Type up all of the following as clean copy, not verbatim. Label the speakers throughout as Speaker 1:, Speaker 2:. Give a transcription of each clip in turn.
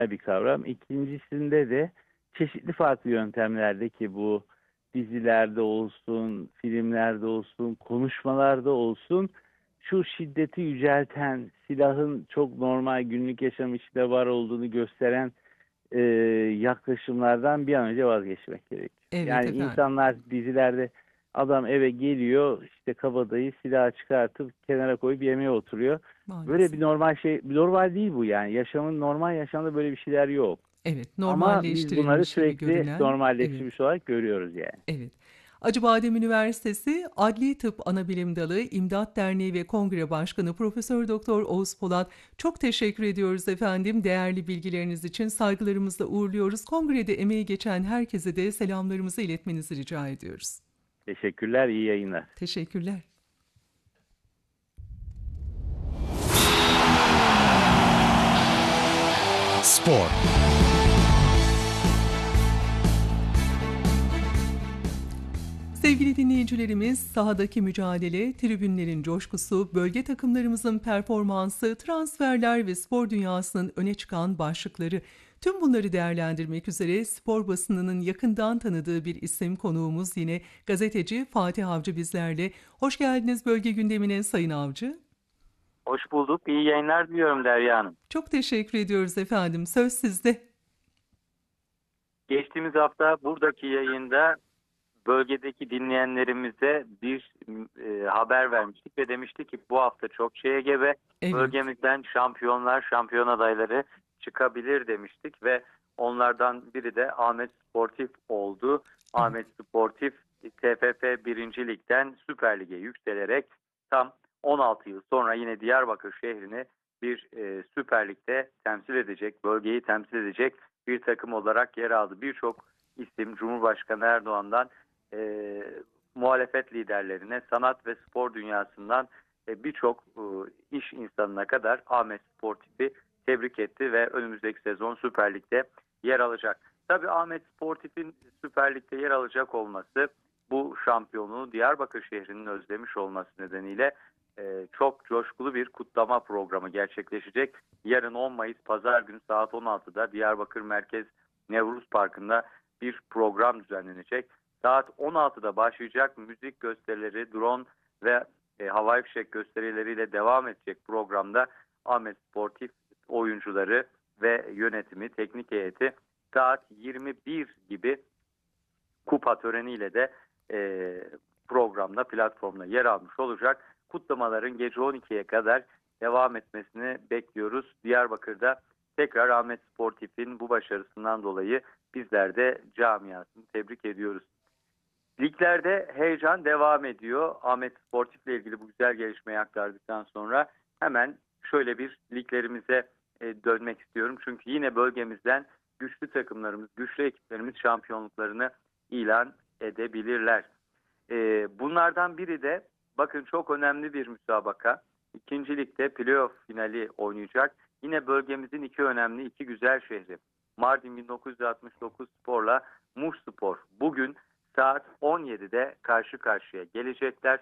Speaker 1: bir kavram. İkincisinde de çeşitli farklı yöntemlerde ki bu dizilerde olsun, filmlerde olsun, konuşmalarda olsun şu şiddeti yücelten, silahın çok normal günlük yaşam içinde var olduğunu gösteren e, yaklaşımlardan bir an önce vazgeçmek gerekiyor.
Speaker 2: Evet
Speaker 1: Yani
Speaker 2: efendim.
Speaker 1: insanlar dizilerde adam eve geliyor işte kabadayı silahı çıkartıp kenara koyup yemeğe oturuyor. Böyle
Speaker 2: Maalesef.
Speaker 1: bir normal şey, normal değil bu yani. Normal yaşamda böyle bir şeyler yok.
Speaker 2: Evet,
Speaker 1: Ama biz bunları
Speaker 2: normalleştirilmiş gibi
Speaker 1: sürekli
Speaker 2: görünen, evet.
Speaker 1: normalleşmiş olarak görüyoruz yani.
Speaker 2: Evet. Acıbadem Üniversitesi Adli Tıp Anabilim Dalı İmdat Derneği ve Kongre Başkanı Profesör Doktor Oğuz Polat, çok teşekkür ediyoruz efendim. Değerli bilgileriniz için saygılarımızla uğurluyoruz. Kongrede emeği geçen herkese de selamlarımızı iletmenizi rica ediyoruz.
Speaker 1: Teşekkürler, iyi yayınlar.
Speaker 2: Teşekkürler.
Speaker 3: Spor.
Speaker 2: Sevgili dinleyicilerimiz, sahadaki mücadele, tribünlerin coşkusu, bölge takımlarımızın performansı, transferler ve spor dünyasının öne çıkan başlıkları, tüm bunları değerlendirmek üzere spor basınının yakından tanıdığı bir isim konuğumuz yine gazeteci Fatih Avcı bizlerle. Hoş geldiniz bölge gündemine Sayın Avcı.
Speaker 4: Hoş bulduk. İyi yayınlar diliyorum Derya Hanım.
Speaker 2: Çok teşekkür ediyoruz efendim. Söz sizde.
Speaker 4: Geçtiğimiz hafta buradaki yayında bölgedeki dinleyenlerimize bir haber vermiştik ve demiştik ki bu hafta çok şeye gebe,
Speaker 2: Evet.
Speaker 4: bölgemizden şampiyonlar, şampiyon adayları çıkabilir demiştik ve onlardan biri de Ahmet Sportif oldu.
Speaker 2: Evet.
Speaker 4: Ahmet Sportif TFF 1. Lig'den Süper Lig'e yükselerek tam 16 yıl sonra yine Diyarbakır şehrini bir Süper Lig'de temsil edecek, bölgeyi temsil edecek bir takım olarak yer aldı. Birçok isim Cumhurbaşkanı Erdoğan'dan muhalefet liderlerine, sanat ve spor dünyasından birçok iş insanına kadar Ahmet Sportif'i tebrik etti ve önümüzdeki sezon Süper Lig'de yer alacak. Tabii Ahmet Sportif'in Süper Lig'de yer alacak olması bu şampiyonluğu Diyarbakır şehrinin özlemiş olması nedeniyle çok coşkulu bir kutlama programı gerçekleşecek. Yarın 10 Mayıs Pazar günü saat 16'da Diyarbakır Merkez Nevruz Parkı'nda bir program düzenlenecek. Saat 16'da başlayacak müzik gösterileri, drone ve havai fişek gösterileriyle devam edecek programda Ahmet Sportif oyuncuları ve yönetimi, teknik heyeti saat 21 gibi kupa töreniyle de e, programda, platformda yer almış olacak. Kutlamaların gece 12'ye kadar devam etmesini bekliyoruz. Diyarbakır'da tekrar Ahmet Sportif'in bu başarısından dolayı bizler de camiasını tebrik ediyoruz. Liglerde heyecan devam ediyor. Ahmet Sportif'le ilgili bu güzel gelişmeyi aktardıktan sonra hemen şöyle bir liglerimize dönmek istiyorum. Çünkü yine bölgemizden güçlü takımlarımız, güçlü ekiplerimiz şampiyonluklarını ilan edebilirler. Bunlardan biri de bakın çok önemli bir müsabaka. İkinci ligde playoff finali oynayacak. Yine bölgemizin iki önemli, iki güzel şehri. Mardin 1969 Spor'la Muş Spor. Bugün saat 17'de karşı karşıya gelecekler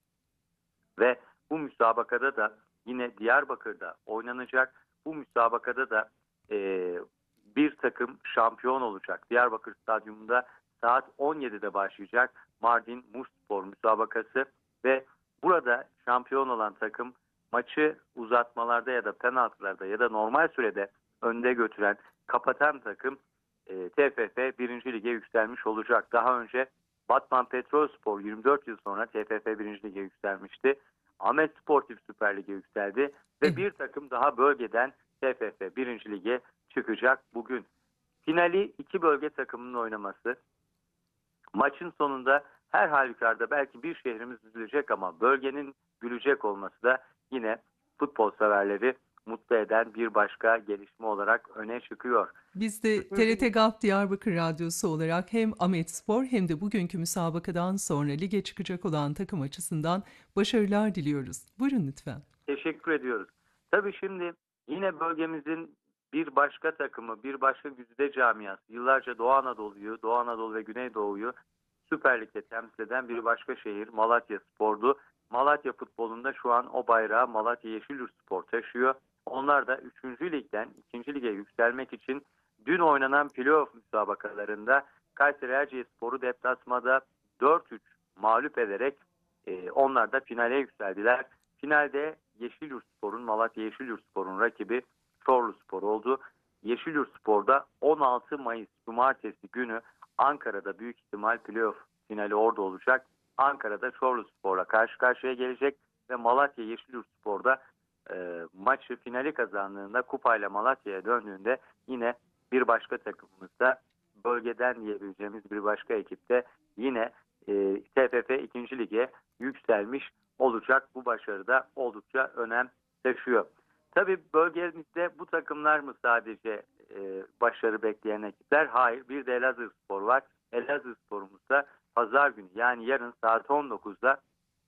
Speaker 4: ve bu müsabakada da yine Diyarbakır'da oynanacak. Bu müsabakada da e, bir takım şampiyon olacak. Diyarbakır Stadyumunda saat 17'de başlayacak Mardin Muşspor müsabakası ve burada şampiyon olan takım maçı uzatmalarda ya da penaltılarda ya da normal sürede önde götüren, kapatan takım TFF 1. Lig'e yükselmiş olacak. Daha önce Batman Petrolspor 24 yıl sonra TFF 1. Lig'e yükselmişti. Ahmet Sportif Süper Lig'e yükseldi ve
Speaker 2: Evet.
Speaker 4: bir takım daha bölgeden TFF 1. Lig'e çıkacak bugün. Finali iki bölge takımının oynaması. Maçın sonunda her halükarda belki bir şehrimiz üzülecek ama bölgenin gülecek olması da yine futbol severleri mutlu eden bir başka gelişme olarak öne çıkıyor.
Speaker 2: Biz de
Speaker 4: Üçüncü
Speaker 2: TRT GAP Diyarbakır Radyosu olarak hem Ahmetspor hem de bugünkü müsabakadan sonra lige çıkacak olan takım açısından başarılar diliyoruz. Buyurun lütfen.
Speaker 4: teşekkür ediyoruz. Tabii şimdi yine bölgemizin bir başka takımı, bir başka güzide camiası, yıllarca Doğu Anadolu ve Güneydoğu'yu Süper Lig'de temsil eden bir başka şehir Malatya Spor'du. Malatya futbolunda şu an o bayrağı Malatya Yeşilyurt Spor taşıyor. Onlar da 3. ligden 2. lige yükselmek için dün oynanan playoff müsabakalarında Kayseri Erciyesspor'u deplasmada 4-3 mağlup ederek onlar da finale yükseldiler. Finalde Malatya Yeşilyurtspor'un rakibi Çorluspor oldu. Yeşilyurtspor'da 16 Mayıs Cumartesi günü Ankara'da büyük ihtimal playoff finali orada olacak. Ankara'da Çorluspor'la karşı karşıya gelecek ve Malatya Yeşilyurtspor'da maçı finali kazandığında kupayla Malatya'ya döndüğünde yine bir başka takımımızda bölgeden diyebileceğimiz bir başka ekipte yine TFF 2. Lig'e yükselmiş olacak. Bu başarı da oldukça önem taşıyor. Tabii bölgemizde bu takımlar mı sadece başarı bekleyen ekipler? Hayır. Bir de Elazığspor var. Elazığspor'umuz da pazar günü yani yarın saat 19'da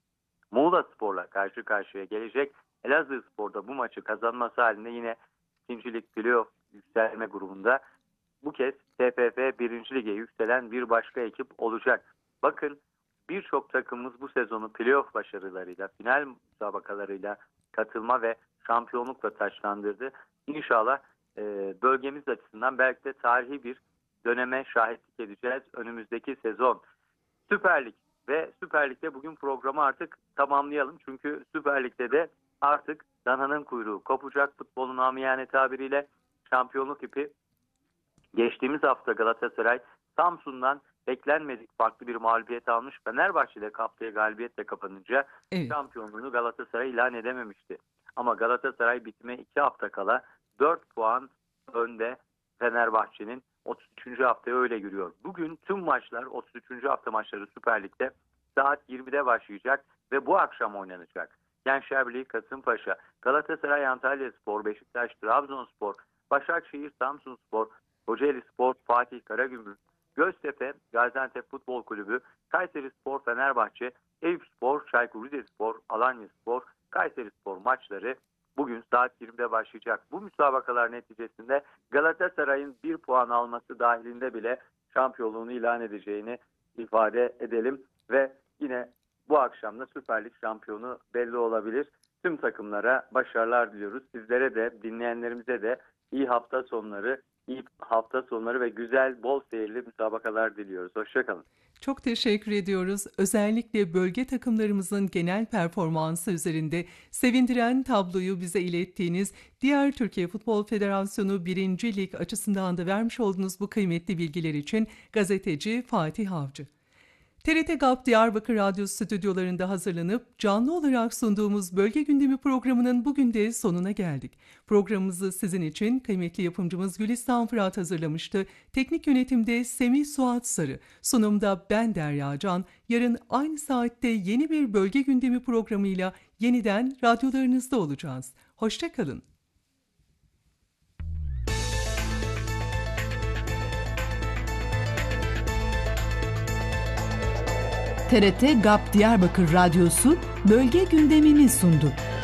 Speaker 4: Muğlaspor'la karşı karşıya gelecek. Elazığspor'da bu maçı kazanması halinde yine 2. Lig playoff yükselme grubunda bu kez TFF 1. Lig'e yükselen bir başka ekip olacak. Bakın birçok takımımız bu sezonu playoff başarılarıyla, final müsabakalarıyla katılma ve şampiyonlukla taçlandırdı. İnşallah bölgemiz açısından belki de tarihi bir döneme şahitlik edeceğiz önümüzdeki sezon. Süper Lig ve Süper Lig'de bugün programı artık tamamlayalım. Çünkü Süper Lig'de de artık dananın kuyruğu kopacak, futbolun amiyane tabiriyle şampiyonluk ipi geçtiğimiz hafta Galatasaray Samsun'dan beklenmedik farklı bir mağlubiyet almış. Fenerbahçe'de haftaya galibiyetle kapanınca şampiyonluğunu Galatasaray ilan edememişti. Ama Galatasaray bitime 2 hafta kala 4 puan önde Fenerbahçe'nin 33. haftaya öyle giriyor. Bugün tüm maçlar 33. hafta maçları Süper Lig'de saat 20'de başlayacak ve bu akşam oynanacak. Gençlerbirliği Kasımpaşa, Galatasaray Antalyaspor, Beşiktaş Trabzonspor, Başakşehir Samsunspor, Kocaelispor Fatih Karagümrük, Göztepe Gaziantep Futbol Kulübü, Kayserispor Fenerbahçe, Eyüpspor Çaykur Rizespor, Alanyaspor, Kayserispor maçları bugün saat 20'de başlayacak. Bu müsabakalar neticesinde Galatasaray'ın 1 puan alması dahilinde bile şampiyonluğunu ilan edeceğini ifade edelim ve yine bu akşam da Süper Lig şampiyonu belli olabilir. Tüm takımlara başarılar diliyoruz. Sizlere de dinleyenlerimize de iyi hafta sonları ve güzel bol seyirli müsabakalar diliyoruz. Hoşçakalın.
Speaker 2: Çok teşekkür ediyoruz. Özellikle bölge takımlarımızın genel performansı üzerinde sevindiren tabloyu bize ilettiğiniz, diğer Türkiye Futbol Federasyonu 1. Lig açısından da vermiş olduğunuz bu kıymetli bilgiler için gazeteci Fatih Avcı. TRT GAP Diyarbakır Radyo stüdyolarında hazırlanıp canlı olarak sunduğumuz Bölge Gündemi programının bugün de sonuna geldik. Programımızı sizin için kıymetli yapımcımız Gülistan Fırat hazırlamıştı. Teknik yönetimde Semih Suat Sarı, sunumda ben Derya Can. Yarın aynı saatte yeni bir Bölge Gündemi programıyla yeniden radyolarınızda olacağız. Hoşça kalın.
Speaker 3: TRT GAP Diyarbakır Radyosu bölge gündemini sundu.